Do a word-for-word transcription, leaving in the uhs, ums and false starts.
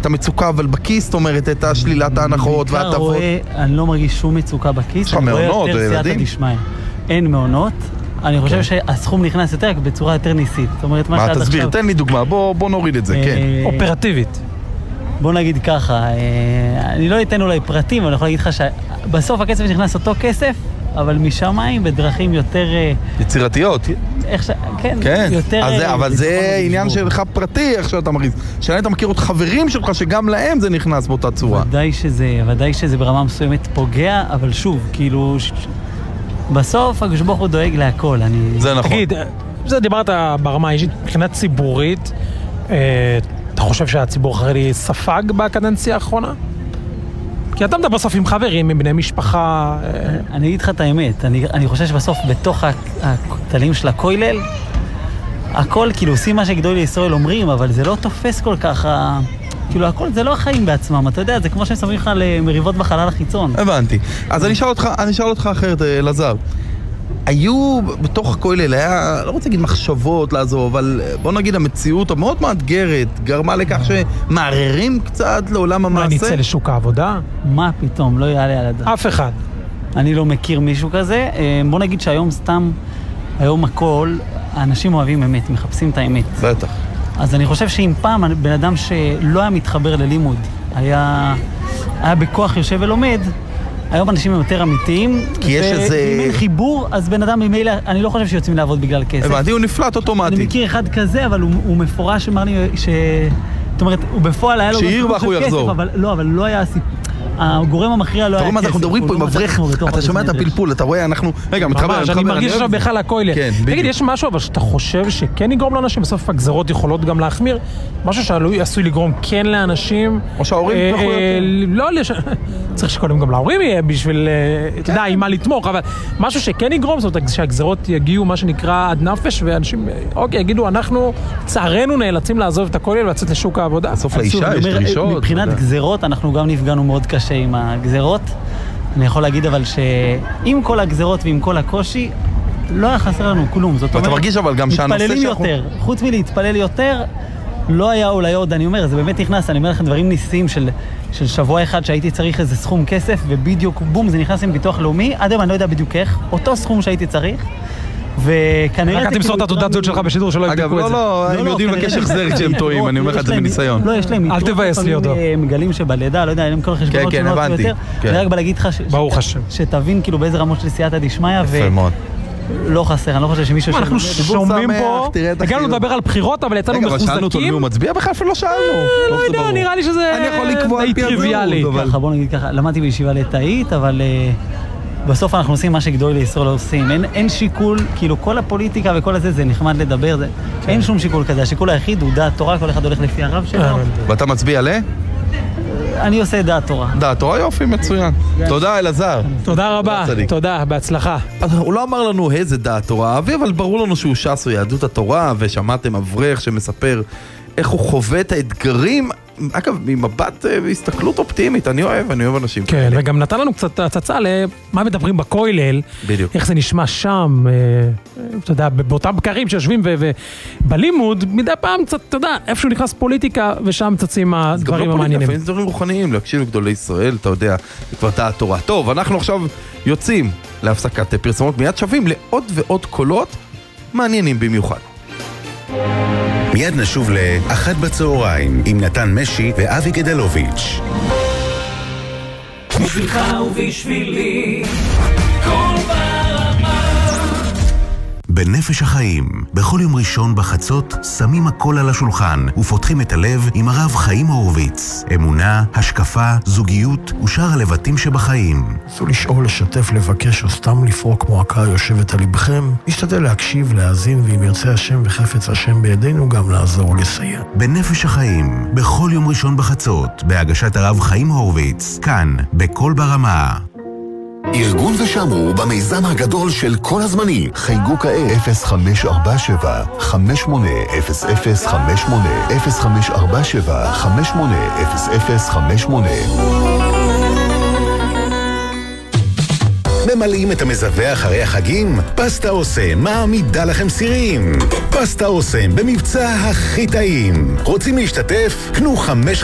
את המצוקה, אבל בכיס, זאת אומרת, את השלילת ההנחות והטבות. אני לא מרגיש שום מצוקה בכיס. יש לך מעונות, ילדים? אין מעונות. אני חושב שהסכום נכנס יותר בצורה יותר ניסית. מה, תסביר, תן לי דוגמה, בוא נוריד את זה, כן. אופרטיבית. בוא נגיד ככה, אני לא אתן אולי פרטים, אבל אני יכול להגיד לך שבסוף הכסף נכנס אותו כסף, אבל משמיים בדרכים יותר... יצירתיות. איך ש... כן, כן. יותר... אבל זה עניין שלך פרטי, איך שאתה מרגיש. שאני אתה מכיר עוד חברים שלך שגם להם זה נכנס באותה צורה. ודאי שזה, ודאי שזה ברמה מסוימת פוגע, אבל שוב, כאילו... בסוף הגשבוך הוא דואג להכל, אני... זה נכון. תגיד, זה דיברת ברמה האישית, מבחינת ציבורית, אתה חושב שהציבור החרדי ספג בקדנציה האחרונה? כי אתה מדבר בסוף עם חברים, עם בני משפחה... אני אגיד לך את האמת, אני, אני חושב שבסוף בתוך הכתלים של הכולל, הכל כאילו עושים מה שגדולי ישראל אומרים, אבל זה לא תופס כל כך... כאילו הכל זה לא החיים בעצמם, אתה יודע, זה כמו שהם שמים לך למריבות בחלל החיצון. הבנתי. אז אני אשאל אותך, אני אשאל אותך אחרת, אלעזר. היו בתוך הכולל, היה, לא רוצה להגיד מחשבות לעזוב, אבל בוא נגיד המציאות המאוד מאתגרת, גרמה לכך שמערערים קצת לעולם המעשה. מה, ניצא לשוק העבודה? מה פתאום, לא יעלה על הדעת. אף אחד. אני לא מכיר מישהו כזה. בוא נגיד שהיום סתם, היום הכל, האנשים אוהבים אמת, מחפשים את האמת. בטח. אז אני חושב שאם פעם בן אדם שלא היה מתחבר ללימוד, היה, היה בכוח יושב ולומד, היום אנשים הם יותר אמיתיים, כי יש איזה... ואם אין חיבור, אז בן אדם ממילא, אני לא חושב שיוצאים לעבוד בגלל כסף. הבנתי, הוא נפלט אוטומטי. אני מכיר אחד כזה, אבל הוא, הוא מפורש שמר לי ש... זאת אומרת, הוא בפועל היה לו... שירבח הוא יחזור. אבל לא, אבל לא היה סיפור. הגורם המכריע לא היה כסף. אתה רואה מה, אנחנו מדברים פה עם מברך, אתה שומע את הפלפול, אתה רואה, אנחנו... רגע, מתחבר, אני מרגיש עכשיו בכלל הכוילה. תגיד, יש משהו אבל שאתה חושב שכן יגרום לאנשים, בסוף הגזרות יכולות גם להחמיר, משהו שעשוי לגרום כן לאנשים... או שההורים תוכלו יותר. לא, צריך שקודם גם להורים יהיה בשביל, אתה יודע, עם מה לתמוך, אבל משהו שכן יגרום, זאת אומרת, שהגזרות יגיעו, מה שנקרא, עד נפש, ואנשים, אוקיי, יגידו, אנחנו, צערנו נאלצים לעזוב את הכולל ולצאת לשוק העבודה. בסוף לאישה יש דרישות. מבחינת גזרות, אנחנו גם נפגענו מאוד קשה עם הגזרות. אני יכול להגיד אבל שעם כל הגזרות ועם כל הקושי, לא היה חסר לנו כלום. זאת אומרת, אתה מרגיש אבל גם שהנושא מתפללים יותר. חוץ מלהתפלל יותר, לא היה אולי עוד, אני אומר, זה באמת נכנס, אני אומר לכם דברים ניסיים של, של שבוע אחד שהייתי צריך איזה סכום כסף, ובדיוק בום, זה נכנס עם ביטוח לאומי, עד היום אני לא יודע בדיוק איך, אותו סכום שהייתי צריך, וכנראה... רק תמסור את התעודת זהות שלך בשידור שלא יבדקו את זה. לא, לא, הם יודעים לבקש החזר כשהם טועים, אני אומר לך את זה בניסיון. לא, יש להם... אל תבייס לי אותו. מגלים שבלידה, לא יודע, הם כל חשבונות שונות ויותר. אני רק בא להגיד לך שתבין כאילו באיזה רמות של סייעתא דשמיא, לא חסר, אני לא חושב שמישהו... אנחנו שומעים פה, הגענו לדבר על בחירות, אבל יצאנו מחוזקים. רגע, אבל שאלנו אותו למי הוא מצביע בכלל, אפילו לא שאלנו. לא יודע, נראה לי שזה... אני יכול לקבוע על פי הזהות. ככה, בוא נגיד ככה, למדתי בישיבה לתאית, אבל בסוף אנחנו עושים מה שגדול לישראל לא עושים. אין שיקול, כאילו כל הפוליטיקה וכל הזה, זה נחמד לדבר, אין שום שיקול כזה. השיקול היחיד הוא דעת תורה, כל אחד הולך לפי הרב שלו. ואתה מצביע ל? אני עושה דעת תורה. דעת תורה יופי, מצוין. תודה אלעזר. תודה רבה, תודה, בהצלחה. הוא לא אמר לנו איזה דעת תורה, אבי, אבל ברור לנו שהוא ש"ס או יהדות התורה, ושמעתם אברך שמספר איך הוא חווה את האתגרים, אגב, ממבט והסתכלות אופטימית, אני אוהב, אני אוהב אנשים. כן, וגם נתן לנו קצת הצצה למה מדברים בכולל, בדיוק. איך זה נשמע שם, אתה יודע, באותם בקרים שיושבים ובלימוד, מדי פעם קצת, אתה יודע, איפשהו נכנס פוליטיקה, ושם צצים הדברים המעניינים. לפעמים זה דברים רוחניים, להקשיב לגדולי ישראל, אתה יודע, זה כבר דעת תורה. טוב, אנחנו עכשיו יוצאים להפסקת פרסומות, מיד שווים לעוד ועוד קולות מעניינים במיוחד. מיד נשוב לאחת בצהריים עם נתן משי ואבי גדלוביץ'. בשבילך ובשבילי כל ברמה. בנפש החיים, בכל יום ראשון בחצות שמים הכל על השולחן ופותחים את הלב עם הרב חיים הורוביץ. אמונה, השקפה, זוגיות ושאר הלבטים שבחיים. נסו לשאול, לשתף, לבקש או סתם לפרוק מועקה יושבת על לבכם. נשתדל להקשיב, להאזין, ואם ירצה השם וחפץ השם בידינו גם לעזור ולסייע. בנפש החיים, בכל יום ראשון בחצות, בהגשת הרב חיים הורוביץ, כאן, בכל ברמה. ארגון ושמרו במיזם הגדול של כל הזמנים. חייגו כעת אפס חמש ארבע שבע חמש שמונה אפס אפס חמש שמונה אפס חמש ארבע שבע חמש שמונה אפס אפס חמש שמונה. ממלאים את המזווה אחרי החגים? פסטה אוסם מעמידה לכם סירים. פסטה אוסם במבצע הכי טעים. רוצים להשתתף? קנו חמש